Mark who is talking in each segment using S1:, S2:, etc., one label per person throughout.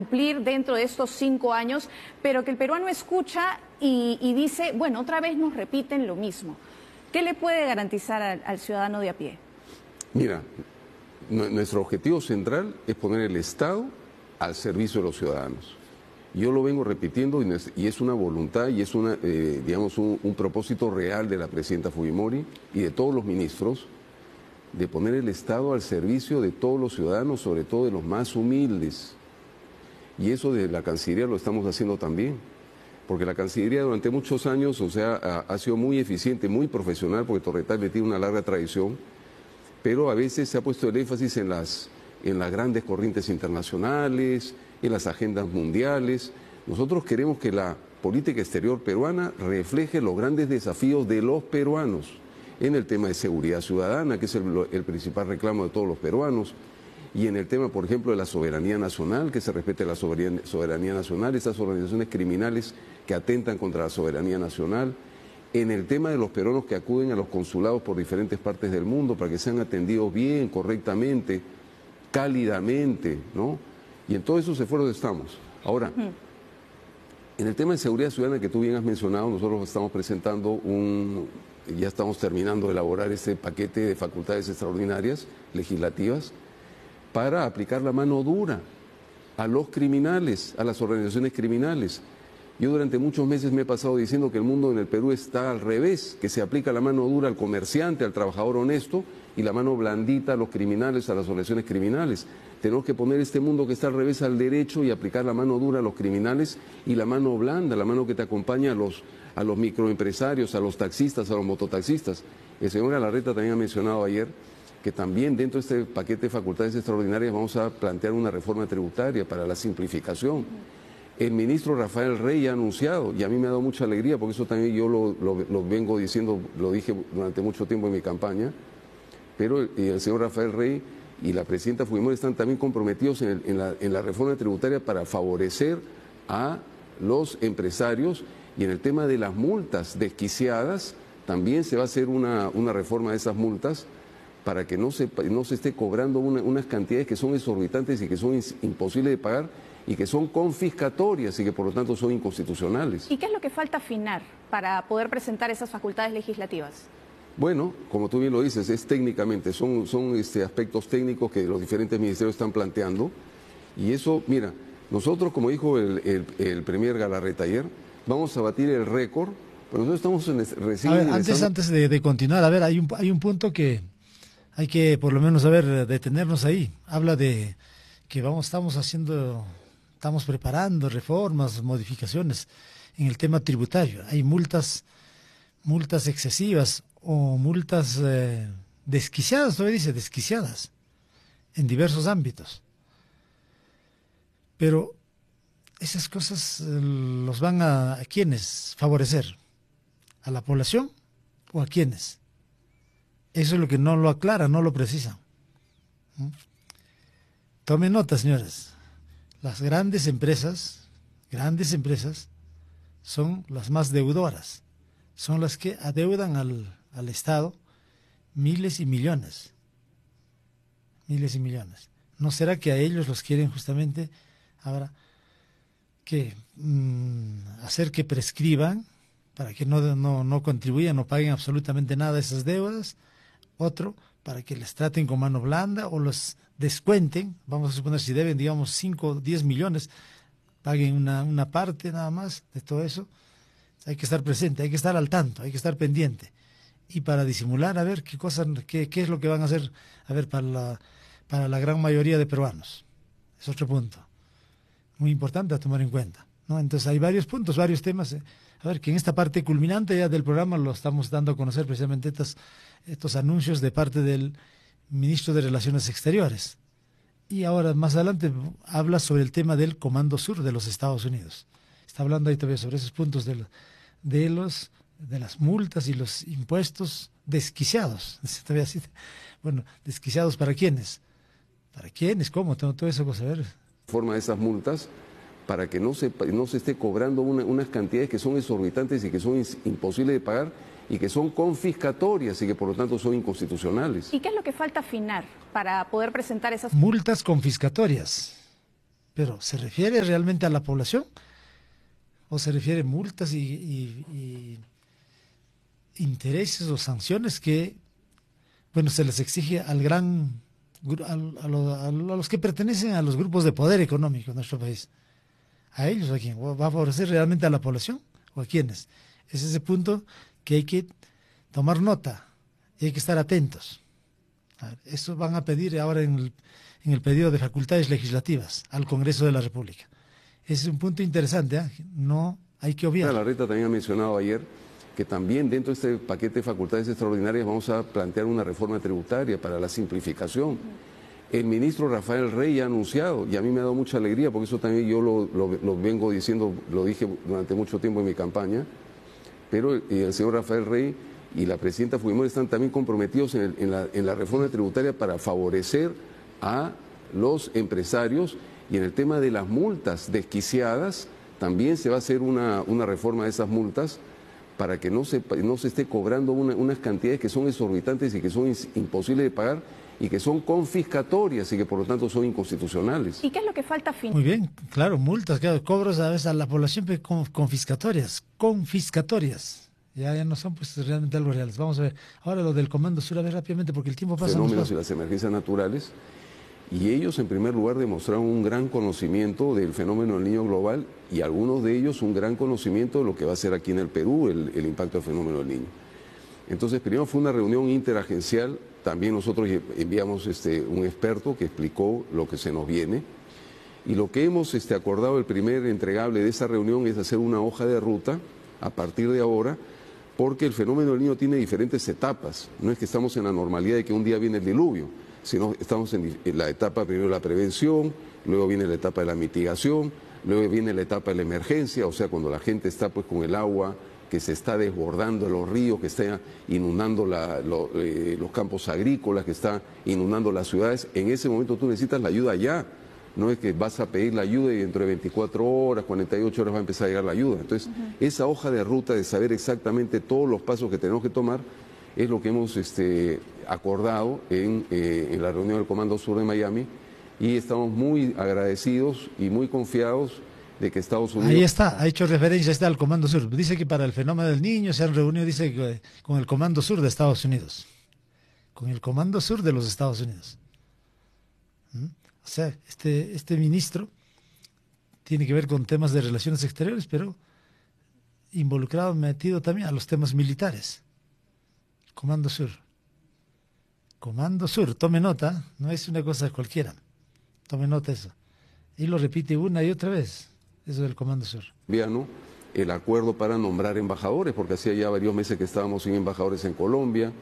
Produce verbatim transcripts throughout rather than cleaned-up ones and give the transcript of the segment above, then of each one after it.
S1: cumplir dentro de estos cinco años, pero que el peruano escucha y, y dice, bueno, otra vez nos repiten lo mismo. ¿Qué le puede garantizar al, al ciudadano de a pie?
S2: Mira, nuestro objetivo central es poner el Estado al servicio de los ciudadanos. Yo lo vengo repitiendo y es una voluntad y es una, eh, digamos, un, un propósito real de la presidenta Fujimori y de todos los ministros, de poner el Estado al servicio de todos los ciudadanos, sobre todo de los más humildes. Y eso de la Cancillería lo estamos haciendo también, porque la Cancillería durante muchos años, o sea, ha, ha sido muy eficiente, muy profesional, porque Torre tiene una larga tradición, pero a veces se ha puesto el énfasis en las, en las grandes corrientes internacionales, en las agendas mundiales. Nosotros queremos que la política exterior peruana refleje los grandes desafíos de los peruanos en el tema de seguridad ciudadana, que es el, el principal reclamo de todos los peruanos, y en el tema, por ejemplo, de la soberanía nacional, que se respete la soberanía, soberanía nacional, esas organizaciones criminales que atentan contra la soberanía nacional, en el tema de los peruanos que acuden a los consulados por diferentes partes del mundo para que sean atendidos bien, correctamente, cálidamente, ¿no? Y en todos esos esfuerzos estamos. Ahora, en el tema de seguridad ciudadana que tú bien has mencionado, nosotros estamos presentando un, ya estamos terminando de elaborar este paquete de facultades extraordinarias legislativas para aplicar la mano dura a los criminales, a las organizaciones criminales. Yo durante muchos meses me he pasado diciendo que el mundo en el Perú está al revés, que se aplica la mano dura al comerciante, al trabajador honesto, y la mano blandita a los criminales, a las organizaciones criminales. Tenemos que poner este mundo que está al revés al derecho y aplicar la mano dura a los criminales y la mano blanda, la mano que te acompaña a los, a los microempresarios, a los taxistas, a los mototaxistas. El señor Galarreta también ha mencionado ayer que también dentro de este paquete de facultades extraordinarias vamos a plantear una reforma tributaria para la simplificación. El ministro Rafael Rey ha anunciado, y a mí me ha dado mucha alegría, porque eso también yo lo, lo, lo vengo diciendo, lo dije durante mucho tiempo en mi campaña, pero el señor Rafael Rey y la presidenta Fujimori están también comprometidos en, el, en, la, en la reforma tributaria para favorecer a los empresarios, y en el tema de las multas desquiciadas también se va a hacer una, una reforma de esas multas para que no se, no se esté cobrando una, unas cantidades que son exorbitantes y que son imposibles de pagar y que son confiscatorias y que por lo tanto son inconstitucionales.
S1: ¿Y qué es lo que falta afinar para poder presentar esas facultades legislativas?
S2: Bueno, como tú bien lo dices, es técnicamente, son, son este, aspectos técnicos que los diferentes ministerios están planteando, y eso, mira, nosotros, como dijo el, el, el premier Galarreta ayer, vamos a batir el récord, pero nosotros estamos en, recién...
S3: A ver, antes, estamos... antes de, de continuar, a ver, hay un, hay un punto que hay que por lo menos, a ver, detenernos ahí. Habla de que vamos, estamos haciendo, estamos preparando reformas, modificaciones en el tema tributario. Hay multas, multas excesivas o multas eh, desquiciadas, todavía dice desquiciadas, en diversos ámbitos. Pero esas cosas eh, los van a, ¿a quiénes favorecer? ¿A la población o a quiénes? Eso es lo que no lo aclara, no lo precisa. ¿Mm? Tomen nota, señores. Las grandes empresas, grandes empresas, son las más deudoras. Son las que adeudan al, al Estado miles y millones. Miles y millones. ¿No será que a ellos los quieren justamente ahora que mmm, hacer que prescriban para que no, no, no contribuyan, no paguen absolutamente nada a esas deudas? Otro, para que les traten con mano blanda o los descuenten, vamos a suponer si deben, digamos, cinco o diez millones, paguen una, una parte nada más de todo eso. Hay que estar presente, hay que estar al tanto, hay que estar pendiente. Y para disimular, a ver qué cosa, qué, qué es lo que van a hacer, a ver, para la, para la gran mayoría de peruanos. Es otro punto muy importante a tomar en cuenta, ¿no? Entonces hay varios puntos, varios temas. Eh. A ver, que en esta parte culminante ya del programa lo estamos dando a conocer precisamente estas, estos anuncios de parte del ministro de Relaciones Exteriores. Y ahora, más adelante, habla sobre el tema del Comando Sur de los Estados Unidos. Está hablando ahí todavía sobre esos puntos de, de, los, de las multas y los impuestos desquiciados. Bueno, ¿desquiciados para quiénes? ¿Para quiénes? ¿Cómo? Todo, todo eso, cosa, a ver.
S2: Forma de esas multas para que no se, no se esté cobrando una, unas cantidades que son exorbitantes y que son imposibles de pagar y que son confiscatorias y que por lo tanto son inconstitucionales.
S1: ¿Y qué es lo que falta afinar para poder presentar esas
S3: multas confiscatorias? pero ¿se refiere realmente a la población? ¿O se refiere a multas y, y, y intereses o sanciones que, bueno, se les exige al gran, a, a, lo, a los que pertenecen a los grupos de poder económico en nuestro país? ¿A ellos o a quién? ¿Va a favorecer realmente a la población o a quiénes? Es ese punto que hay que tomar nota y hay que estar atentos. A ver, eso van a pedir ahora en el, en el pedido de facultades legislativas al Congreso de la República. Ese es un punto interesante, ¿eh? No hay que obviar.
S2: La Reta también ha mencionado ayer que también dentro de este paquete de facultades extraordinarias vamos a plantear una reforma tributaria para la simplificación. El ministro Rafael Rey ha anunciado, y a mí me ha dado mucha alegría, porque eso también yo lo, lo, lo vengo diciendo, lo dije durante mucho tiempo en mi campaña, pero el, el señor Rafael Rey y la presidenta Fujimori están también comprometidos en, el, en, la, en la reforma tributaria para favorecer a los empresarios, y en el tema de las multas desquiciadas también se va a hacer una, una reforma de esas multas para que no se, no se esté cobrando una, unas cantidades que son exorbitantes y que son imposibles de pagar y que son confiscatorias y que por lo tanto son inconstitucionales.
S1: ¿Y qué es lo que falta? Fin
S3: Muy bien, claro, multas, claro, cobros a veces a la población confiscatorias, confiscatorias. Ya, ya no son pues realmente algo reales. Vamos a ver, ahora lo del Comando Sur, a ver rápidamente porque el tiempo pasa.
S2: Fenómenos y las emergencias naturales. Y ellos, en primer lugar, demostraron un gran conocimiento del fenómeno del Niño global y algunos de ellos un gran conocimiento de lo que va a ser aquí en el Perú el, el impacto del fenómeno del Niño. Entonces, primero fue una reunión interagencial. También nosotros enviamos este, un experto que explicó lo que se nos viene. Y lo que hemos este, acordado, el primer entregable de esa reunión, es hacer una hoja de ruta a partir de ahora, porque el fenómeno del Niño tiene diferentes etapas. No es que estamos en la normalidad de que un día viene el diluvio, sino estamos en la etapa primero de la prevención, luego viene la etapa de la mitigación, luego viene la etapa de la emergencia, o sea, cuando la gente está pues con el agua que se está desbordando en los ríos, que está inundando la, lo, eh, los campos agrícolas, que está inundando las ciudades. En ese momento tú necesitas la ayuda ya. No es que vas a pedir la ayuda y dentro de veinticuatro horas, cuarenta y ocho horas va a empezar a llegar la ayuda. Entonces, uh-huh. esa hoja de ruta de saber exactamente todos los pasos que tenemos que tomar es lo que hemos este, acordado en, eh, en la reunión del Comando Sur de Miami, y estamos muy agradecidos y muy confiados de que Estados Unidos...
S3: Ahí está, ha hecho referencia está al Comando Sur. Dice que para el fenómeno del Niño se han reunido, dice, que con el Comando Sur de Estados Unidos. Con el Comando Sur de los Estados Unidos. ¿Mm? O sea, este, este ministro tiene que ver con temas de relaciones exteriores, pero involucrado, metido también a los temas militares. Comando Sur. Comando Sur, tome nota, no es una cosa cualquiera. Tome nota eso. Y lo repite una y otra vez. Eso del Comando Sur.
S2: El acuerdo para nombrar embajadores, porque hacía ya varios meses que estábamos sin embajadores en Colombia.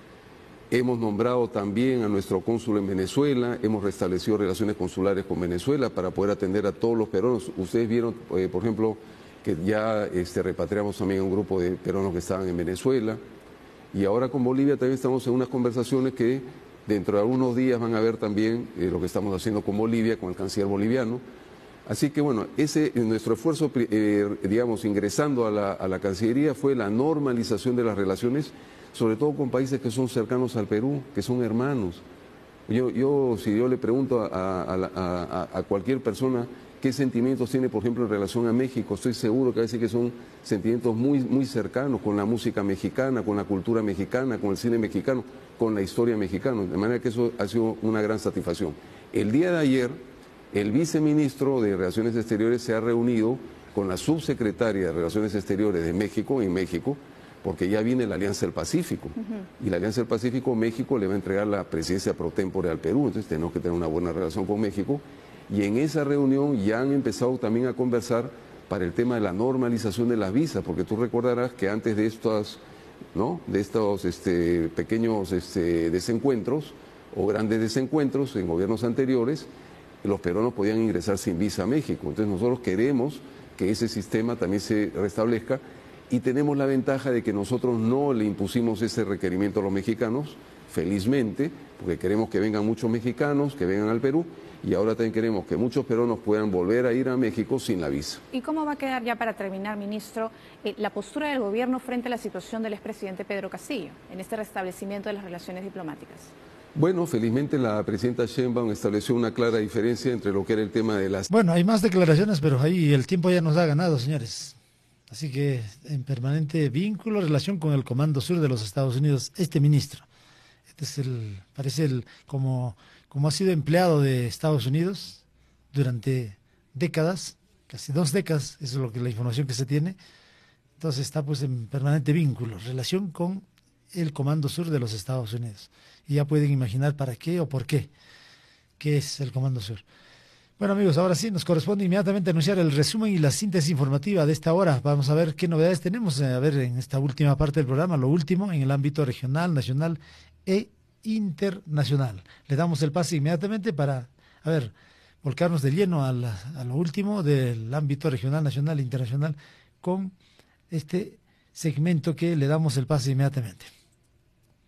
S2: Hemos nombrado también a nuestro cónsul en Venezuela, hemos restablecido relaciones consulares con Venezuela para poder atender a todos los peruanos. Ustedes vieron, eh, por ejemplo, que ya este, repatriamos también a un grupo de peruanos que estaban en Venezuela. Y ahora con Bolivia también estamos en unas conversaciones que dentro de algunos días van a ver también eh, lo que estamos haciendo con Bolivia, con el canciller boliviano. Así que bueno, ese nuestro esfuerzo, eh, digamos, ingresando a la, a la Cancillería fue la normalización de las relaciones, sobre todo con países que son cercanos al Perú, que son hermanos. Yo, yo si yo le pregunto a, a, a, a cualquier persona qué sentimientos tiene, por ejemplo, en relación a México, estoy seguro que va a decir que son sentimientos muy, muy cercanos con la música mexicana, con la cultura mexicana, con el cine mexicano, con la historia mexicana. De manera que eso ha sido una gran satisfacción. El día de ayer, el viceministro de Relaciones Exteriores se ha reunido con la subsecretaria de Relaciones Exteriores de México, en México, porque ya viene la Alianza del Pacífico. Uh-huh. Y la Alianza del Pacífico, México le va a entregar la presidencia pro tempore al Perú, entonces tenemos que tener una buena relación con México. Y en esa reunión ya han empezado también a conversar para el tema de la normalización de las visas, porque tú recordarás que antes de estas, ¿no? de estos este, pequeños este, desencuentros o grandes desencuentros en gobiernos anteriores, los peruanos podían ingresar sin visa a México. Entonces nosotros queremos que ese sistema también se restablezca y tenemos la ventaja de que nosotros no le impusimos ese requerimiento a los mexicanos, felizmente, porque queremos que vengan muchos mexicanos, que vengan al Perú, y ahora también queremos que muchos peruanos puedan volver a ir a México sin la visa.
S1: ¿Y cómo va a quedar, ya para terminar, ministro, eh, la postura del gobierno frente a la situación del expresidente Pedro Castillo en este restablecimiento de las relaciones diplomáticas?
S2: Bueno, felizmente la presidenta Sheinbaum estableció una clara diferencia entre lo que era el tema de las...
S3: Bueno, hay más declaraciones, pero ahí el tiempo ya nos ha ganado, señores. Así que en permanente vínculo, relación con el Comando Sur de los Estados Unidos, este ministro. Este es el, parece el, como, como ha sido empleado de Estados Unidos durante décadas, casi dos décadas, eso es lo que la información que se tiene. Entonces está pues en permanente vínculo, relación con el Comando Sur de los Estados Unidos. Y ya pueden imaginar para qué o por qué, qué es el Comando Sur. Bueno amigos, ahora sí nos corresponde inmediatamente anunciar el resumen y la síntesis informativa de esta hora. Vamos a ver qué novedades tenemos, a ver en esta última parte del programa, lo último en el ámbito regional, nacional e internacional. Le damos el pase inmediatamente para, a ver, volcarnos de lleno a, la, a lo último del ámbito regional, nacional e internacional con este segmento que le damos el pase inmediatamente.